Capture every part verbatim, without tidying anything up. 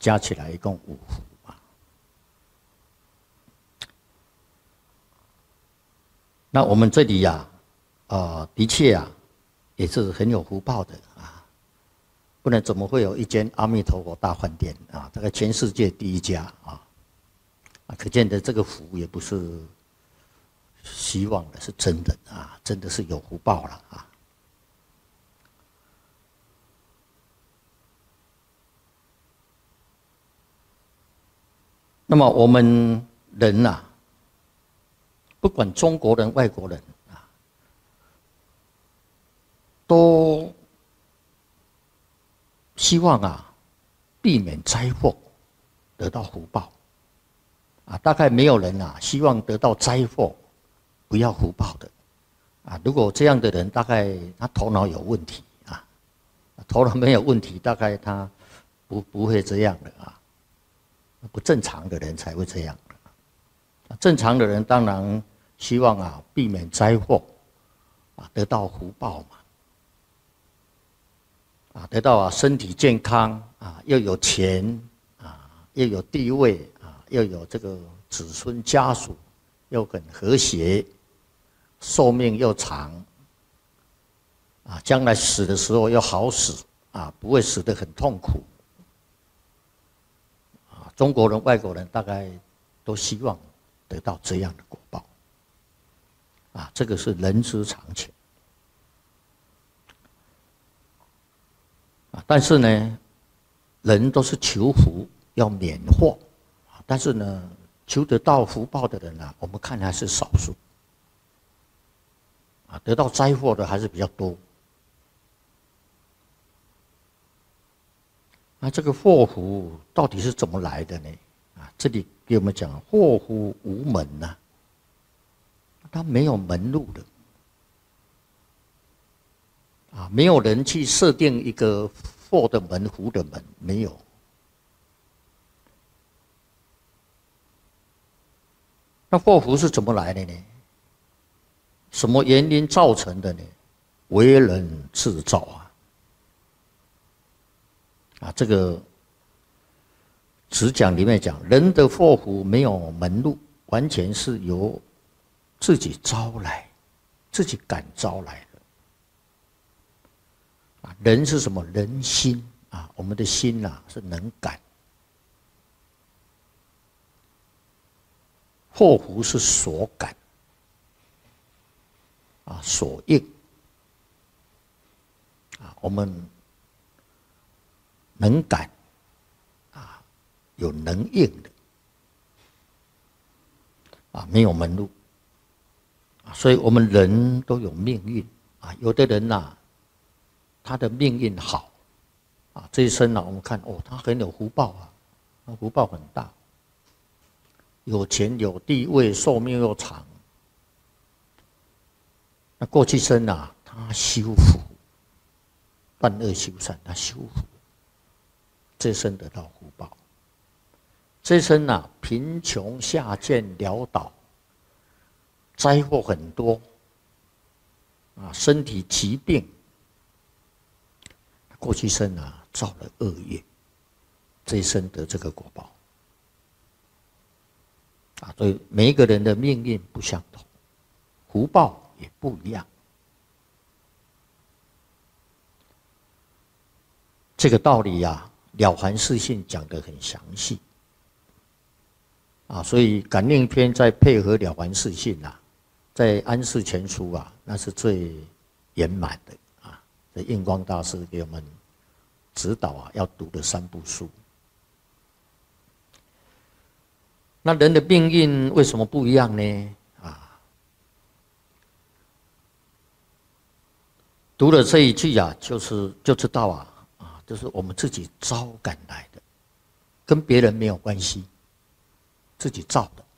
加起来一共五福啊。那我们这里呀、啊，呃，的确啊，也是很有福报的啊，不然怎么会有一间阿弥陀佛大饭店啊？这个全世界第一家啊，啊，可见的这个福也不是希望的，是真的啊，真的是有福报了啊。那么我们人呐、啊，不管中国人、外国人啊，都希望啊避免灾祸，得到福报啊。大概没有人啊希望得到灾祸，不要福报的啊。如果这样的人，大概他头脑有问题啊，头脑没有问题，大概他不不会这样的啊。不正常的人才会这样的，正常的人当然希望啊避免灾祸，啊得到福报嘛，啊得到啊身体健康啊，又有钱啊，又有地位啊，又有这个子孙家属，又很和谐，寿命又长，啊将来死的时候又好死啊，不会死得很痛苦。中国人、外国人大概都希望得到这样的果报，啊，这个是人之常情。啊，但是呢，人都是求福，要免祸，啊，但是呢，求得到福报的人啊，我们看还是少数，啊，得到灾祸的还是比较多。那这个祸福到底是怎么来的呢？啊，这里给我们讲祸福无门呐、啊，它没有门路的，啊，没有人去设定一个祸的门、福的门，没有。那祸福是怎么来的呢？什么原因造成的呢？为人制造啊。啊，这个只讲里面讲，人的祸福没有门路，完全是由自己招来，自己感招来的。啊，人是什么？人心啊，我们的心呐、啊、是能感，祸福是所感，啊，所应，啊，我们。能感啊，有能应的啊，没有门路啊，所以我们人都有命运啊。有的人呐、啊，他的命运好啊，这一生呢、啊，我们看哦，他很有福报啊，他福报很大，有钱有地位，寿命又长。那过去生啊，他修福，断恶修善，他修福。这生得到福报，这生呐、啊、贫穷下贱潦倒，灾祸很多，啊，身体疾病，过去生啊造了恶业，这一生得这个果报，啊，所以每一个人的命运不相同，福报也不一样。这个道理呀、啊。了凡四训讲得很详细，啊，所以感应篇再配合了凡四训啊，在安世全书啊，那是最圆满的啊。这印光大师给我们指导啊，要读的三部书。那人的命运为什么不一样呢？啊，读了这一句啊，就是就知道啊。就是我们自己招感来的，跟别人没有关系，自己造的。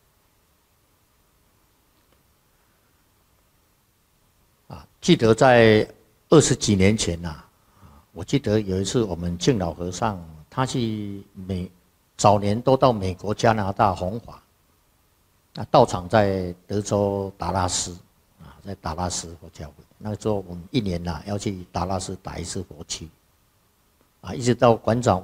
啊，记得在二十几年前呐、啊，我记得有一次我们敬老和尚，他去美，早年都到美国、加拿大弘法，那道场在德州达拉斯，啊，在达拉斯佛教会。那个时候我们一年呐、啊、要去达拉斯打一次佛七。啊，一直到馆长